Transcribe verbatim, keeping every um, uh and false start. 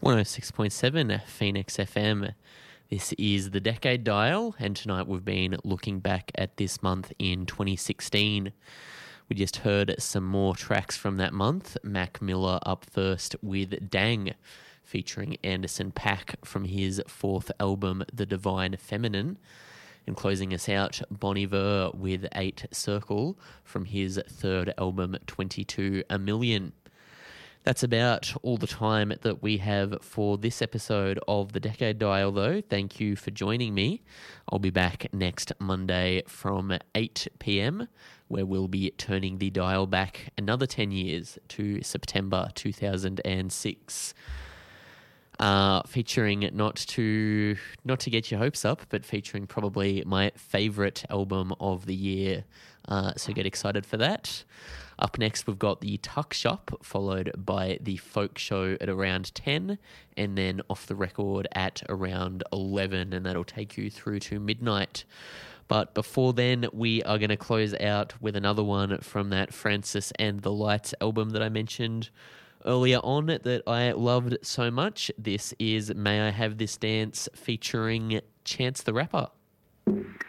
one oh six point seven Phoenix F M. This is the Decade Dial, and tonight we've been looking back at this month in twenty sixteen. We just heard some more tracks from that month. Mac Miller up first with Dang, featuring Anderson .Paak from his fourth album, The Divine Feminine. And closing us out, Bon Iver with Eight Circle from his third album, twenty-two A Million. That's about all the time that we have for this episode of The Decade Dial, though. Thank you for joining me. I'll be back next Monday from eight p.m, where we'll be turning the dial back another ten years to September two thousand six. Uh, featuring, not to not to get your hopes up, but featuring probably my favourite album of the year. Uh, so get excited for that. Up next, we've got the Tuck Shop, followed by the Folk Show at around ten, and then Off the Record at around eleven, and that'll take you through to midnight. But before then, we are going to close out with another one from that Francis and the Lights album that I mentioned earlier on that I loved so much. This is May I Have This Dance featuring Chance the Rapper.